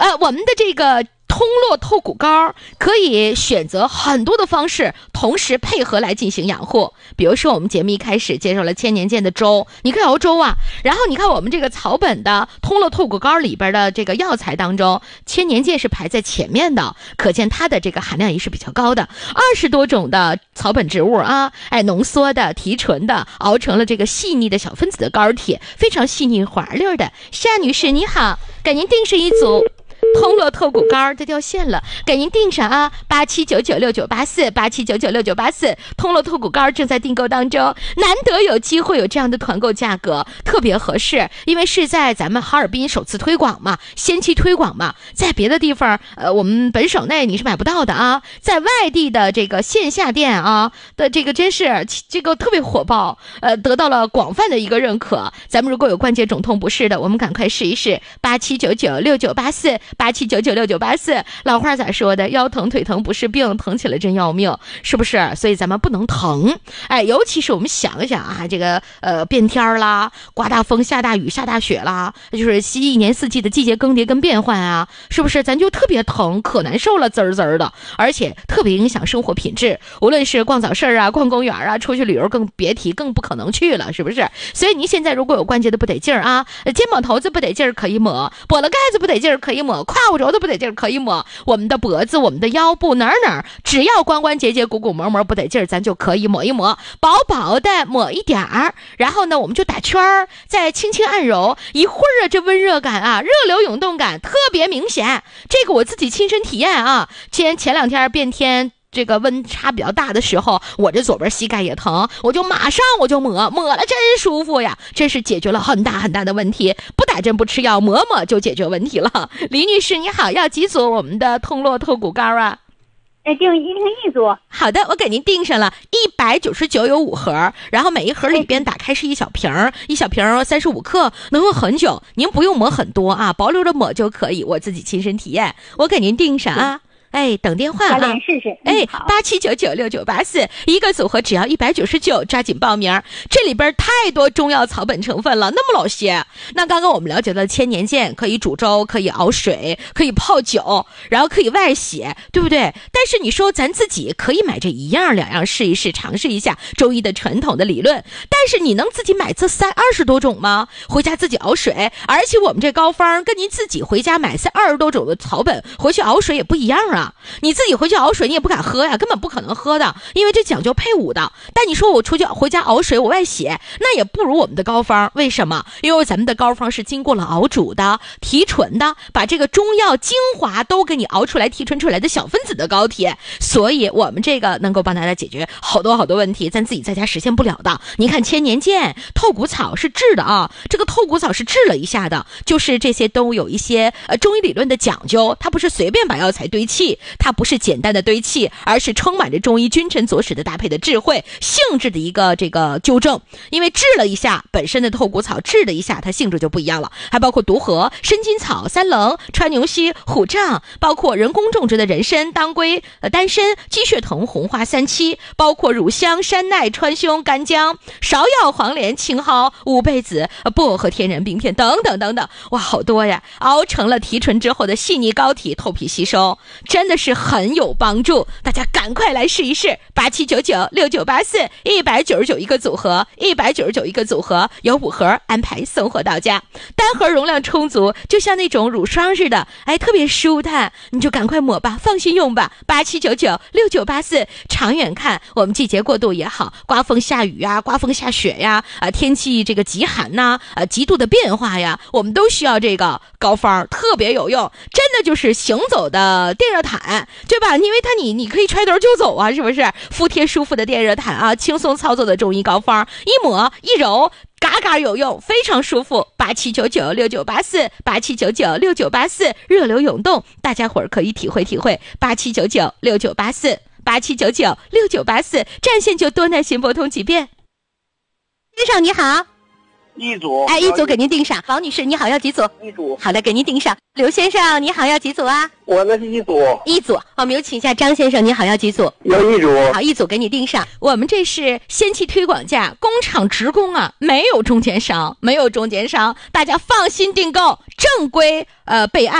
我们的这个通络透骨膏可以选择很多的方式同时配合来进行养护。比如说我们节目一开始介绍了千年健的粥，你可以熬粥啊。然后你看我们这个草本的通络透骨膏里边的这个药材当中，千年健是排在前面的，可见它的这个含量也是比较高的。20多种的草本植物啊，浓缩的提纯的，熬成了这个细腻的小分子的膏体，非常细腻滑溜的。夏女士你好，给您订上一组通络透骨膏，这掉线了，给您订上啊，87996984，87996984，通络透骨膏正在订购当中，难得有机会有这样的团购价格，特别合适，因为是在咱们哈尔滨首次推广嘛，先期推广嘛，在别的地方我们本省内你是买不到的啊，在外地的这个线下店啊的这个真是这个特别火爆，得到了广泛的一个认可。咱们如果有关节肿痛不适的，我们赶快试一试87996984，87996984。老话咋说的？腰疼腿疼不是病，疼起来真要命，是不是？所以咱们不能疼。尤其是我们想一想啊，这个变天啦，刮大风、下大雨、下大雪啦，就是一年四季的季节更迭跟变换啊，是不是？咱就特别疼，可难受了，滋儿滋儿的，而且特别影响生活品质。无论是逛早市啊、逛公园啊、出去旅游，更别提，更不可能去了，是不是？所以您现在如果有关节的不得劲儿啊，肩膀头子不得劲儿可以抹，脖子盖子不得劲儿可以抹，胯骨轴子不得劲儿可以抹，我们的脖子、我们的腰部哪儿，只要关关节节、骨骨膜膜不得劲儿，咱就可以抹一抹，薄薄的抹一点儿，然后呢，我们就打圈儿，再轻轻按揉，一会儿这温热感啊，热流涌动感特别明显。这个我自己亲身体验啊，前2天变天。这个温差比较大的时候，我这左边膝盖也疼，我就马上抹了真舒服呀，真是解决了很大很大的问题，不打针不吃药，抹就解决问题了。李女士你好，要几组我们的通络透骨膏啊？ 订一组。 好的，我给您订上了，199有5盒，然后每一盒里边打开是一小瓶35克，能用很久，您不用抹很多啊，保留着抹就可以，我自己亲身体验，我给您订上啊。等电话啊！ 试试。 87996984，一个组合只要199，抓紧报名。这里边太多中药草本成分了，那么老些。那刚刚我们了解了千年健，可以煮粥，可以熬水，可以泡酒，然后可以外洗，对不对？但是你说咱自己可以买这1样2样试一试，尝试一下中医的传统的理论，但是你能自己买这20多种吗？回家自己熬水，而且我们这膏方跟您自己回家买20多种的草本回去熬水也不一样啊。你自己回去熬水你也不敢喝呀，根本不可能喝的，因为这讲究配伍的。但你说我回家熬水我外洗，那也不如我们的膏方。为什么？因为咱们的膏方是经过了熬煮的、提纯的，把这个中药精华都给你熬出来、提纯出来的小分子的膏体，所以我们这个能够帮大家解决好多问题，咱自己在家实现不了的。您看千年健、透骨草是治的啊，这个透骨草是治了一下的，就是这些都有一些中医理论的讲究，它不是随便把药材堆砌，它不是简单的堆砌，而是充满着中医君臣佐使的搭配的智慧性质的一个这个纠正。因为治了一下本身的透骨草，治了一下它性质就不一样了，还包括独荷、参金草、三棱、川牛膝、虎杖，包括人工种植的人参、当归、丹参、鸡血藤、红花三七，包括乳香、山奈、川芎、干姜、芍药、黄连、青蒿、乌贝子、薄荷、天然冰片等等，哇，好多呀！熬成了提纯之后的细腻膏体，透皮吸收，真的是很有帮助，大家赶快来试一试。87996984，199一个组合，199一个组合，有5盒安排送货到家，单盒容量充足，就像那种乳霜似的，特别舒坦，你就赶快抹吧，放心用吧。87996984，长远看，我们季节过渡也好，刮风下雨呀，刮风下雪呀，天气这个极寒呐，极度的变化呀，我们都需要这个膏方，特别有用，真的就是行走的电热毯，对吧？因为它你可以揣兜就走啊，是不是？服帖舒服的电热毯啊，轻松操作的中医膏方，一抹一揉，嘎嘎有用，非常舒服。87996984，87996984，热流涌动，大家伙儿可以体会87996984，87996984，占线就多耐心拨通几遍。先生你好。 一组， 一组给您订上。王女士你好，要几组？ 一组。 好的，给您订上。刘先生你好，要几组啊？ 我那是一组。 一组。我们有请一下张先生，你好，要几组？ 要一组。 好，一组给你订上。我们这是先期推广价，工厂直供啊，没有中间商，大家放心订购，正规备案。